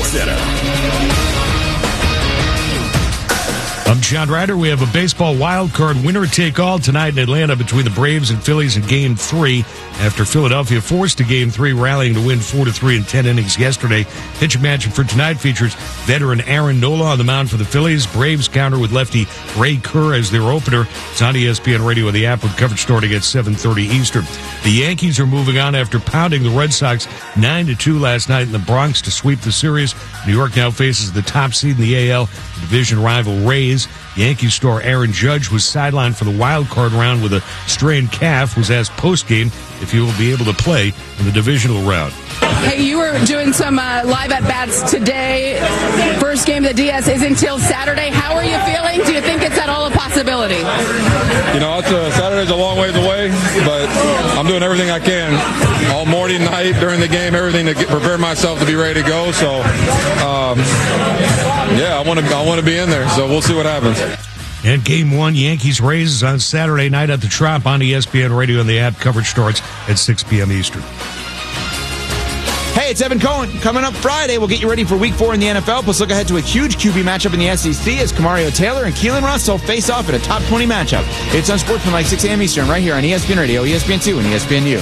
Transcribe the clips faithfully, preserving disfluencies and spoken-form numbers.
Center. I'm John Ryder. We have a baseball wild card winner-take-all tonight in Atlanta between the Braves and Phillies in Game three. After Philadelphia forced a Game three, rallying to win four to three in ten innings yesterday. Pitching matchup for tonight features veteran Aaron Nola on the mound for the Phillies. Braves counter with lefty Ray Kerr as their opener. It's on E S P N Radio and the app with coverage starting at seven thirty Eastern. The Yankees are moving on after pounding the Red Sox nine to two last night in the Bronx to sweep the series. New York now faces the top seed in the A L, the division rival Rays. Yankees star Aaron Judge was sidelined for the wild card round with a strained calf, was asked post-game if he will be able to play in the divisional round. Hey, you were doing some uh, live at-bats today. First game of the D S is until Saturday. How are you feeling? Do you think it's at all a possibility? You know, it's a, Saturday's a long ways away, but I'm doing everything I can all morning, night, during the game, everything to get, prepare myself to be ready to go. So, um, yeah, I want to I want to be in there, so we'll see what happens. And Game one, Yankees-Rays is on Saturday night at the Trop on E S P N Radio and the app. Coverage starts at six p.m. Eastern. Hey, it's Evan Cohen. Coming up Friday, we'll get you ready for Week four in the N F L, plus look ahead to a huge Q B matchup in the S E C as Kamario Taylor and Keelan Russell face off in a top twenty matchup. It's on Sportsman six a.m. Eastern right here on E S P N Radio, E S P N two, and E S P N U.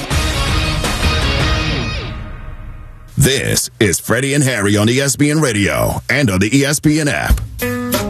This is Freddie and Harry on E S P N Radio and on the E S P N app.